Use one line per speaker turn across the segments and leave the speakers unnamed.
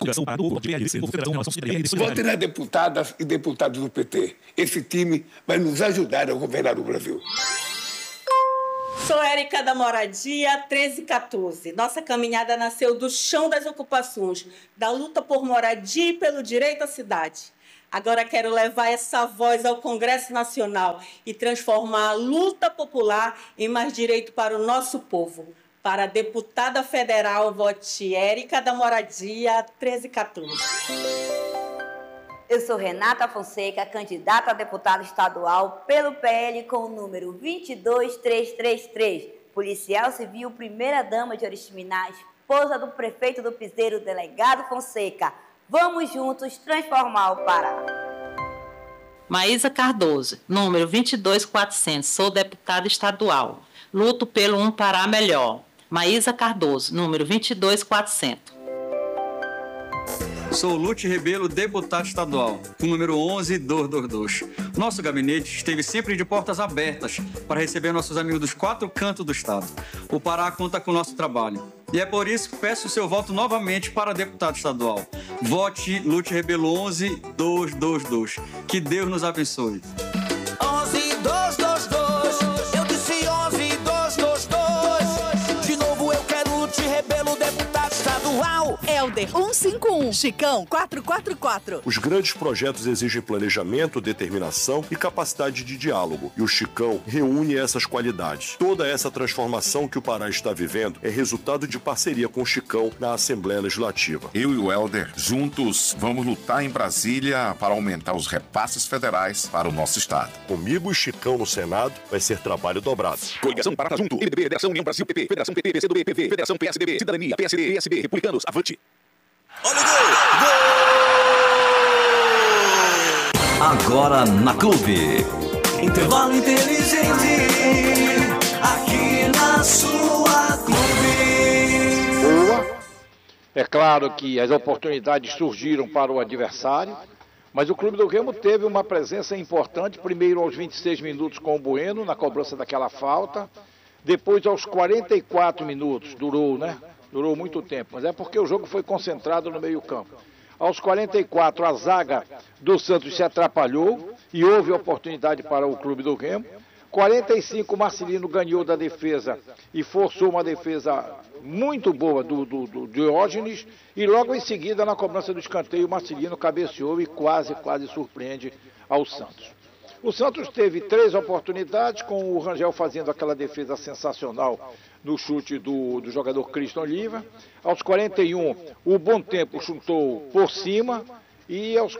Vote nas deputadas e deputados do PT. Esse time vai nos ajudar a governar o Brasil.
Sou Érica da Moradia 1314. Nossa caminhada nasceu do chão das ocupações, da luta por moradia e pelo direito à cidade. Agora quero levar essa voz ao Congresso Nacional e transformar a luta popular em mais direito para o nosso povo. Para a deputada federal, vote Érica da Moradia 1314.
Eu sou Renata Fonseca, candidata a deputada estadual pelo PL com o número 22333. Policial civil, primeira-dama de Oriximiná, esposa do prefeito do Piseiro, delegado Fonseca. Vamos juntos transformar o Pará.
Maísa Cardoso, número 22400, sou deputada estadual. Luto pelo um Pará melhor. Maísa Cardoso, número 22400.
Sou Lute Rebelo, deputado estadual, com o número 11222. Nosso gabinete esteve sempre de portas abertas para receber nossos amigos dos 4 cantos do estado. O Pará conta com o nosso trabalho. E é por isso que peço o seu voto novamente para deputado estadual. Vote Lute Rebelo 11222. Que Deus nos abençoe.
11222. Eu disse 11222. De novo eu quero Lute Rebelo, deputado estadual.
Helder 151, Chicão 444.
Os grandes projetos exigem planejamento, determinação e capacidade de diálogo. E o Chicão reúne essas qualidades. Toda essa transformação que o Pará está vivendo é resultado de parceria com o Chicão na Assembleia Legislativa.
Eu e o Helder, juntos, vamos lutar em Brasília para aumentar os repasses federais para o nosso estado.
Comigo e Chicão no Senado vai ser trabalho dobrado.
Coligação Pará tá junto. MDB, Federação União Brasil, PP, Federação PT, PCdoB, PV, Federação PSDB, Cidadania, PSD, PSB, Republicanos, avante.
Olha o gol! Gol!
Agora na Clube.
Intervalo inteligente. Aqui na sua Clube.
Boa. É claro que as oportunidades surgiram para o adversário, mas o Clube do Remo teve uma presença importante, primeiro aos 26 minutos com o Bueno, na cobrança daquela falta, depois aos 44 minutos, durou muito tempo, mas é porque o jogo foi concentrado no meio-campo. Aos 44, a zaga do Santos se atrapalhou e houve oportunidade para o Clube do Remo. 45, o Marcelino ganhou da defesa e forçou uma defesa muito boa do Diógenes. E logo em seguida, na cobrança do escanteio, o Marcelino cabeceou e quase surpreende ao Santos. O Santos teve 3 oportunidades, com o Rangel fazendo aquela defesa sensacional no chute do jogador Cristian Oliva. Aos 41, o Bom Tempo chutou por cima. E aos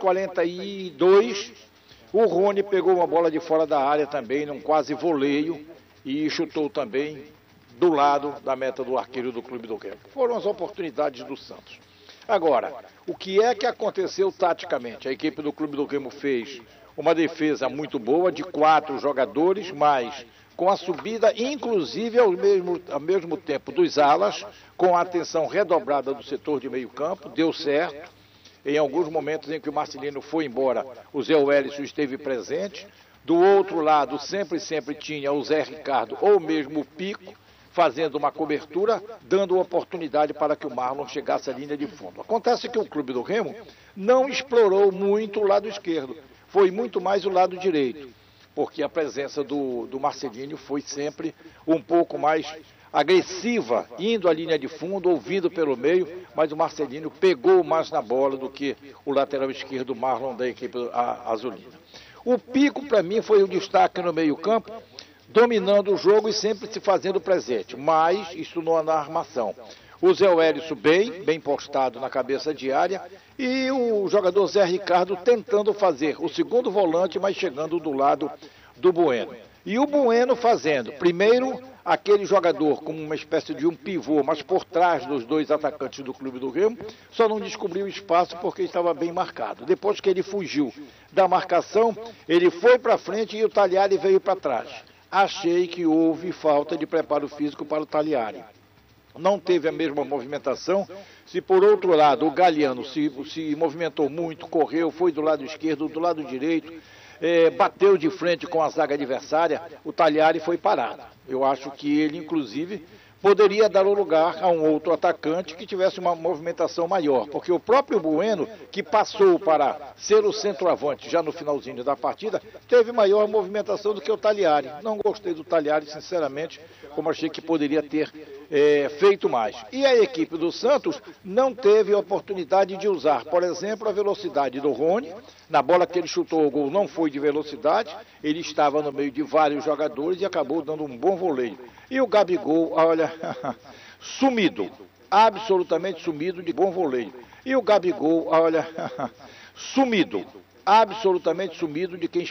42, o Rony pegou uma bola de fora da área também, num quase voleio, e chutou também do lado da meta do arqueiro do Clube do Remo. Foram as oportunidades do Santos. Agora, o que é que aconteceu taticamente? A equipe do Clube do Remo fez uma defesa muito boa de 4 jogadores, mas com a subida, inclusive ao mesmo tempo, dos alas, com a atenção redobrada do setor de meio campo, deu certo. Em alguns momentos em que o Marcelino foi embora, o Zé Wellison esteve presente. Do outro lado, sempre tinha o Zé Ricardo ou mesmo o Pico, fazendo uma cobertura, dando oportunidade para que o Marlon chegasse à linha de fundo. Acontece que o Clube do Remo não explorou muito o lado esquerdo, foi muito mais o lado direito, porque a presença do Marcelino foi sempre um pouco mais agressiva, indo à linha de fundo, ouvindo pelo meio, mas o Marcelino pegou mais na bola do que o lateral esquerdo Marlon da equipe azulina. O Pico, para mim, foi o destaque no meio-campo, dominando o jogo e sempre se fazendo presente, mas isso não é na armação. O Zé Wellison bem postado na cabeça de área, e o jogador Zé Ricardo tentando fazer o segundo volante, mas chegando do lado do Bueno. E o Bueno fazendo, primeiro, aquele jogador como uma espécie de um pivô, mas por trás dos 2 atacantes do Clube do Remo, só não descobriu espaço porque estava bem marcado. Depois que ele fugiu da marcação, ele foi para frente e o Tagliari veio para trás. Achei que houve falta de preparo físico para o Tagliari. Não teve a mesma movimentação. Se por outro lado o Galeano se movimentou muito, correu, foi do lado esquerdo, do lado direito, bateu de frente com a zaga adversária, o Tagliari foi parado. Eu acho que ele, inclusive, poderia dar o lugar a um outro atacante que tivesse uma movimentação maior, porque o próprio Bueno, que passou para ser o centroavante já no finalzinho da partida, teve maior movimentação do que o Tagliari. Não gostei do Tagliari, sinceramente, como achei que poderia ter feito mais. E a equipe do Santos não teve a oportunidade de usar, por exemplo, a velocidade do Rony. Na bola que ele chutou o gol não foi de velocidade, ele estava no meio de vários jogadores e acabou dando um bom voleio. E o Gabigol, olha, sumido, absolutamente sumido de bom voleio. E o Gabigol, olha, sumido, absolutamente sumido de quem